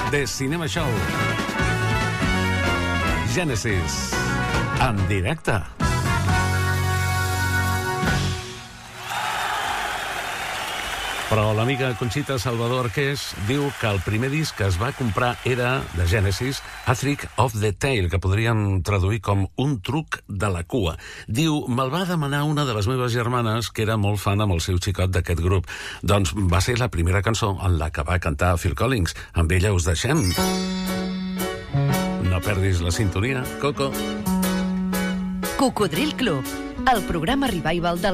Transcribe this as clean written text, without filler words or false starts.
de Cinema Show. Genesis, en directe. Però l'amiga Conxita Salvador Arqués diu que el primer disc que es va comprar era, de Genesis, A Trick of the Tail, que podríem traduir com un truc de la cua. Diu, me'l va demanar una de les meves germanes, que era molt fan amb el seu xicot d'aquest grup. Doncs va ser la primera cançó en la que va cantar Phil Collins. Amb ella us deixem. No perdis la sintonia, Coco. Cocodril Club, el programa revival del